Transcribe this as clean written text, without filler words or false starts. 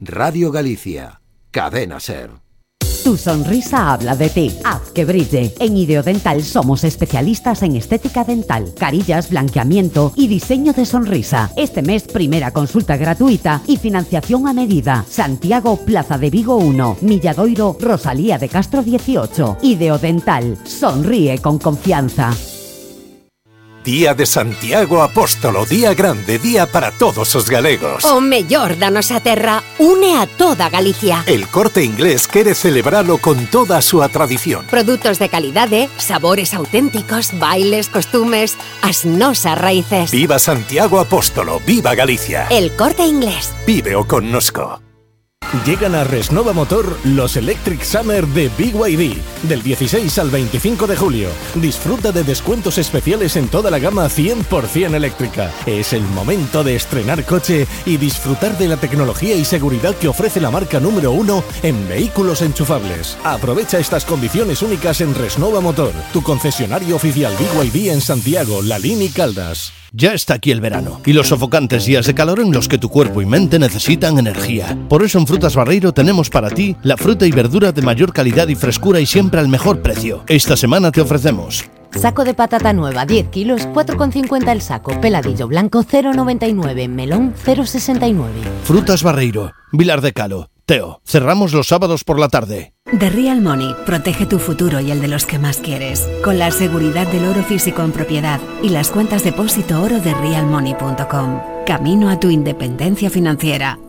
Radio Galicia, Cadena SER. Tu sonrisa habla de ti. Haz que brille. En Ideodental somos especialistas en estética dental, carillas, blanqueamiento y diseño de sonrisa. Este mes, primera consulta gratuita y financiación a medida. Santiago, Plaza de Vigo 1, Milladoiro, Rosalía de Castro 18. Ideodental. Sonríe con confianza. Día de Santiago Apóstolo, día grande, día para todos os galegos. O mellor da nosa terra une a toda Galicia. El Corte Inglés quere celebralo con toda a súa tradición. Produtos de calidade, sabores auténticos, bailes, costumes, as nosas raíces. Viva Santiago Apóstolo, viva Galicia. El Corte Inglés. Víveo connosco. Llegan a Resnova Motor los Electric Summer de BYD, del 16 al 25 de julio. Disfruta de descuentos especiales en toda la gama 100% eléctrica. Es el momento de estrenar coche y disfrutar de la tecnología y seguridad que ofrece la marca número 1 en vehículos enchufables. Aprovecha estas condiciones únicas en Resnova Motor, tu concesionario oficial BYD en Santiago, Lalín y Caldas. Ya está aquí el verano y los sofocantes días de calor en los que tu cuerpo y mente necesitan energía. Por eso en Frutas Barreiro tenemos para ti la fruta y verdura de mayor calidad y frescura y siempre al mejor precio. Esta semana te ofrecemos saco de patata nueva 10 kilos, 4,50 el saco. Peladillo blanco 0,99, melón 0,69. Frutas Barreiro, Vilar de Calo. Teo, cerramos los sábados por la tarde. The Real Money protege tu futuro y el de los que más quieres, con la seguridad del oro físico en propiedad y las cuentas depósito oro de realmoney.com. Camino a tu independencia financiera.